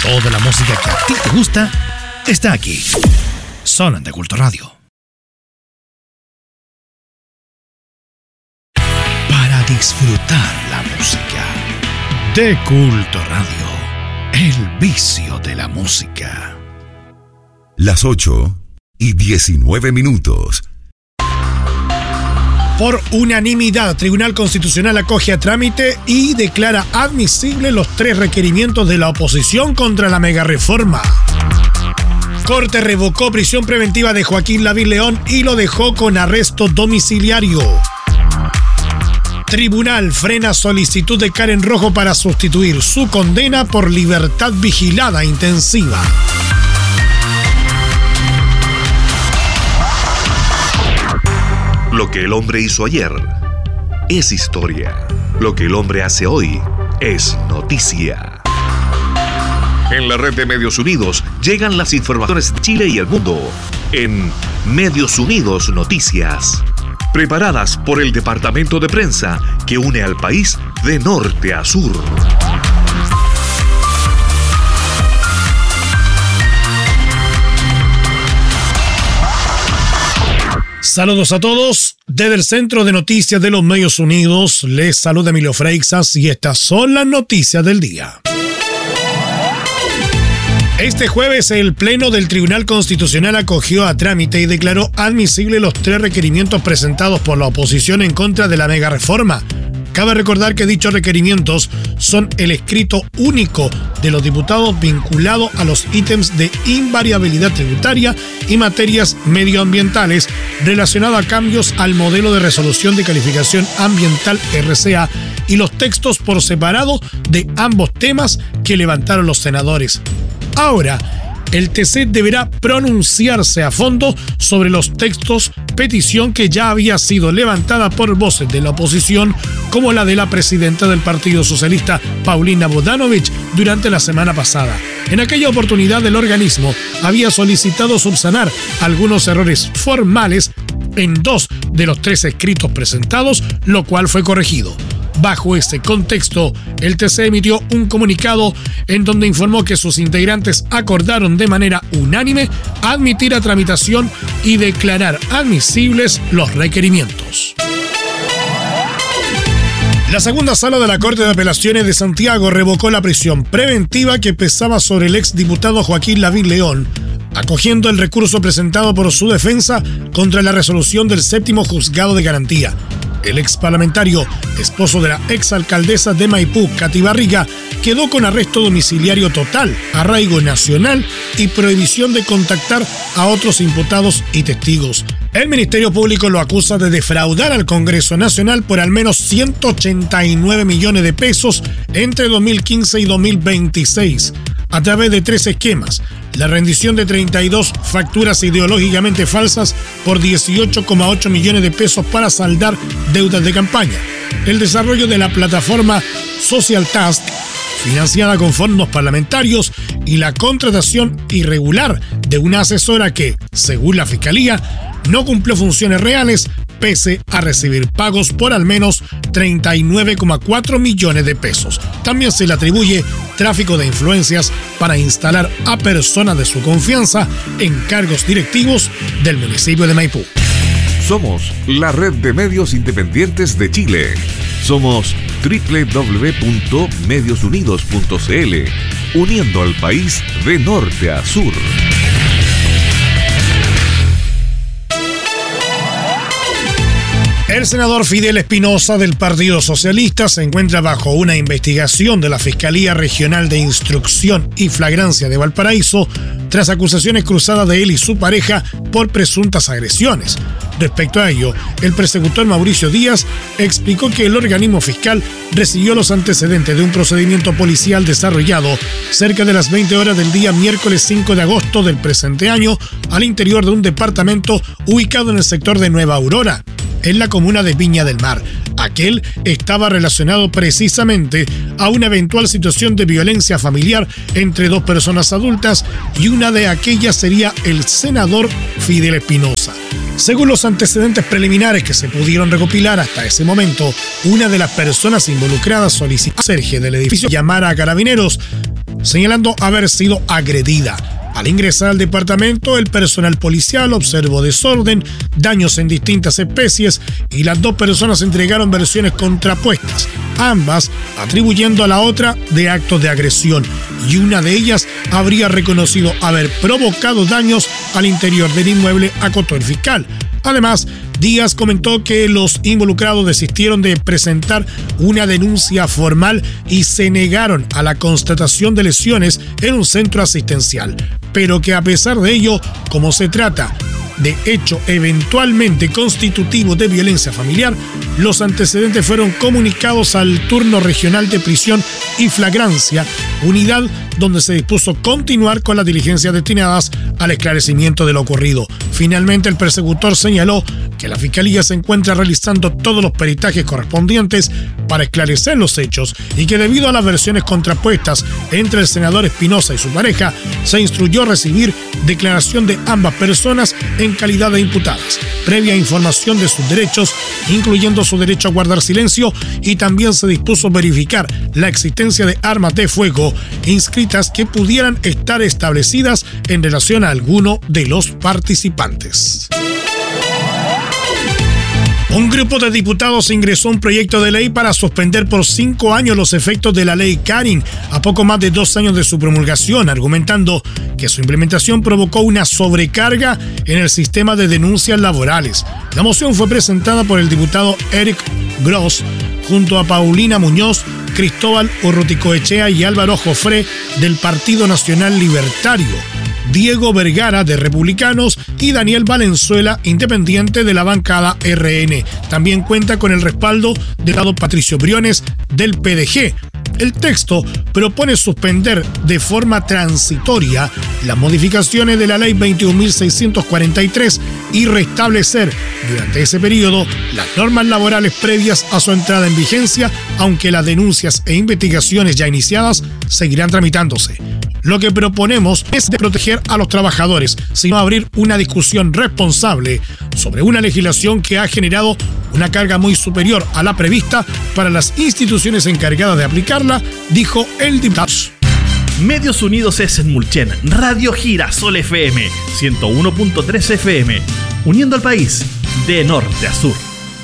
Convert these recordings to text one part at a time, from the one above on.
Toda la música que a ti te gusta está aquí. Solo de Culto Radio. Para disfrutar la música de Culto Radio, el vicio de la música. Las 8:19. Por unanimidad, Tribunal Constitucional acoge a trámite y declara admisible los 3 requerimientos de la oposición contra la megareforma. Corte revocó prisión preventiva de Joaquín Lavín León y lo dejó con arresto domiciliario. Tribunal frena solicitud de Karen Rojo para sustituir su condena por libertad vigilada intensiva. Lo que el hombre hizo ayer es historia. Lo que el hombre hace hoy es noticia. En la red de Medios Unidos llegan las informaciones de Chile y el mundo en Medios Unidos Noticias, preparadas por el departamento de prensa que une al país de norte a sur. Saludos a todos. Desde el Centro de Noticias de los Medios Unidos, les saluda Emilio Freixas y estas son las noticias del día. Este jueves, el Pleno del Tribunal Constitucional acogió a trámite y declaró admisible los 3 requerimientos presentados por la oposición en contra de la megareforma. Cabe recordar que dichos requerimientos son el escrito único de los diputados vinculado a los ítems de invariabilidad tributaria y materias medioambientales relacionado a cambios al modelo de resolución de calificación ambiental RCA y los textos por separado de ambos temas que levantaron los senadores. Ahora, el TC deberá pronunciarse a fondo sobre los textos, petición que ya había sido levantada por voces de la oposición, como la de la presidenta del Partido Socialista, Paulina Bodanovich, durante la semana pasada. En aquella oportunidad, el organismo había solicitado subsanar algunos errores formales en 2 de los 3 escritos presentados, lo cual fue corregido. Bajo este contexto, el TC emitió un comunicado en donde informó que sus integrantes acordaron de manera unánime admitir a tramitación y declarar admisibles los requerimientos. La segunda sala de la Corte de Apelaciones de Santiago revocó la prisión preventiva que pesaba sobre el exdiputado Joaquín Lavín León, acogiendo el recurso presentado por su defensa contra la resolución del 7º Juzgado de Garantía. El exparlamentario, esposo de la exalcaldesa de Maipú, Katy Barriga, quedó con arresto domiciliario total, arraigo nacional y prohibición de contactar a otros imputados y testigos. El Ministerio Público lo acusa de defraudar al Congreso Nacional por al menos 189 millones de pesos entre 2015 y 2026, a través de 3 esquemas. La rendición de 32 facturas ideológicamente falsas por 18,8 millones de pesos para saldar deudas de campaña. El desarrollo de la plataforma Social Task, financiada con fondos parlamentarios, y la contratación irregular de una asesora que, según la Fiscalía, no cumplió funciones reales pese a recibir pagos por al menos 39,4 millones de pesos. También se le atribuye tráfico de influencias para instalar a personas de su confianza en cargos directivos del municipio de Maipú. Somos la red de medios independientes de Chile. Somos www.mediosunidos.cl, uniendo al país de norte a sur. El senador Fidel Espinosa del Partido Socialista se encuentra bajo una investigación de la Fiscalía Regional de Instrucción y Flagrancia de Valparaíso tras acusaciones cruzadas de él y su pareja por presuntas agresiones. Respecto a ello, el persecutor Mauricio Díaz explicó que el organismo fiscal recibió los antecedentes de un procedimiento policial desarrollado cerca de las 20 horas del día miércoles 5 de agosto del presente año al interior de un departamento ubicado en el sector de Nueva Aurora, en la comuna de Viña del Mar. Aquel estaba relacionado precisamente a una eventual situación de violencia familiar entre 2 personas adultas y una de aquellas sería el senador Fidel Espinosa. Según los antecedentes preliminares que se pudieron recopilar hasta ese momento, una de las personas involucradas solicitó al conserje del edificio llamara a carabineros, señalando haber sido agredida. Al ingresar al departamento, el personal policial observó desorden, daños en distintas especies y las dos personas entregaron versiones contrapuestas, ambas atribuyendo a la otra de actos de agresión, y una de ellas habría reconocido haber provocado daños al interior del inmueble, acotó el fiscal. Además, Díaz comentó que los involucrados desistieron de presentar una denuncia formal y se negaron a la constatación de lesiones en un centro asistencial, pero que a pesar de ello, como se trata de hecho eventualmente constitutivo de violencia familiar, los antecedentes fueron comunicados al turno regional de prisión y flagrancia, unidad donde se dispuso continuar con las diligencias destinadas al esclarecimiento de lo ocurrido. Finalmente, el persecutor señaló que la Fiscalía se encuentra realizando todos los peritajes correspondientes para esclarecer los hechos y que debido a las versiones contrapuestas entre el senador Espinosa y su pareja, se instruyó recibir declaración de ambas personas en calidad de imputadas, previa información de sus derechos, incluyendo su derecho a guardar silencio, y también se dispuso verificar la existencia de armas de fuego inscritas que pudieran estar establecidas en relación a alguno de los participantes. Un grupo de diputados ingresó un proyecto de ley para suspender por 5 años los efectos de la ley Karin a poco más de 2 años de su promulgación, argumentando que su implementación provocó una sobrecarga en el sistema de denuncias laborales. La moción fue presentada por el diputado Eric Gross junto a Paulina Muñoz, Cristóbal Urruticoechea y Álvaro Jofré del Partido Nacional Libertario, Diego Vergara de Republicanos y Daniel Valenzuela, independiente de la bancada RN. También cuenta con el respaldo del diputado Patricio Briones del PDG. El texto propone suspender de forma transitoria las modificaciones de la ley 21.643 y restablecer durante ese periodo las normas laborales previas a su entrada en vigencia, aunque las denuncias e investigaciones ya iniciadas seguirán tramitándose. Lo que proponemos es de proteger a los trabajadores, sino abrir una discusión responsable sobre una legislación que ha generado una carga muy superior a la prevista para las instituciones encargadas de aplicarla, dijo el diputado. Medios Unidos es en Mulchen, Radio Girasol FM, 101.3 FM, uniendo al país de norte a sur.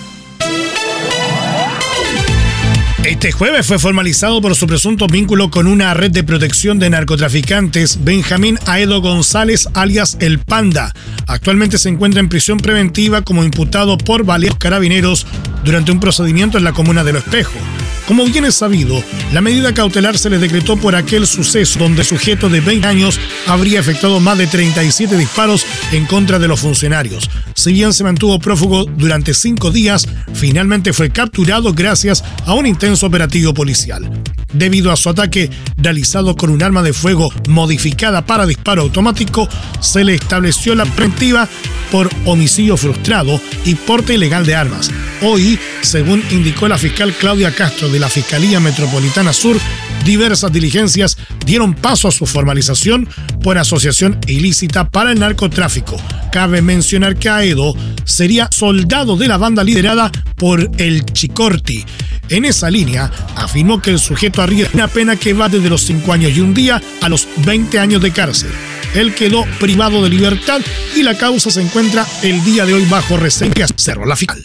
Este jueves fue formalizado por su presunto vínculo con una red de protección de narcotraficantes Benjamín Aedo González, alias El Panda. Actualmente se encuentra en prisión preventiva como imputado por baleados carabineros durante un procedimiento en la comuna de Lo Espejo. Como bien es sabido, la medida cautelar se le decretó por aquel suceso donde el sujeto de 20 años habría efectuado más de 37 disparos en contra de los funcionarios. Si bien se mantuvo prófugo durante 5 días, finalmente fue capturado gracias a un intenso operativo policial. Debido a su ataque realizado con un arma de fuego modificada para disparo automático, se le estableció la preventiva por homicidio frustrado y porte ilegal de armas. Hoy, según indicó la fiscal Claudia Castro de la Fiscalía Metropolitana Sur, diversas diligencias dieron paso a su formalización por asociación ilícita para el narcotráfico. Cabe mencionar que Aedo sería soldado de la banda liderada por el Chicorti. En esa línea, afirmó que el sujeto arriesga una pena que va desde los 5 años y un día a los 20 años de cárcel. Él quedó privado de libertad y la causa se encuentra el día de hoy bajo reseña, cerró la fiscal.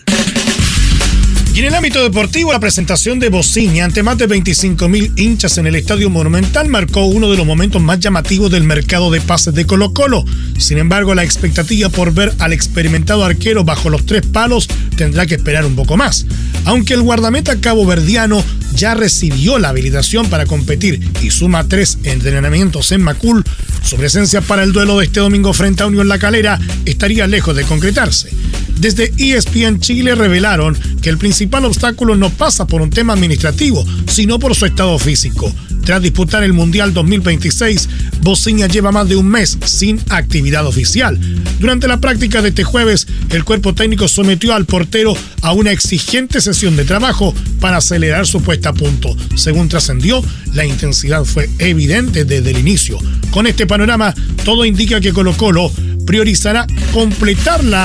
Y en el ámbito deportivo, la presentación de Bociña ante más de 25.000 hinchas en el Estadio Monumental marcó uno de los momentos más llamativos del mercado de pases de Colo-Colo. Sin embargo, la expectativa por ver al experimentado arquero bajo los 3 palos tendrá que esperar un poco más. Aunque el guardameta caboverdiano ya recibió la habilitación para competir y suma 3 entrenamientos en Macul, su presencia para el duelo de este domingo frente a Unión La Calera estaría lejos de concretarse. Desde ESPN Chile revelaron que el principal obstáculo no pasa por un tema administrativo, sino por su estado físico. Tras disputar el Mundial 2026, Bociña lleva más de un mes sin actividad oficial. Durante la práctica de este jueves, el cuerpo técnico sometió al portero a una exigente sesión de trabajo para acelerar su puesta a punto. Según trascendió, la intensidad fue evidente desde el inicio. Con este panorama, todo indica que Colo-Colo priorizará completar la